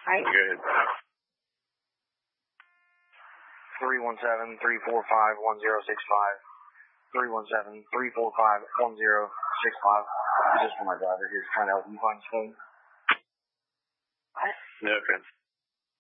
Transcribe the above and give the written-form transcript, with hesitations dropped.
Right. Good. 317-345-1065. 317-345-1065. Just for my driver here trying to help you find his phone. No offense.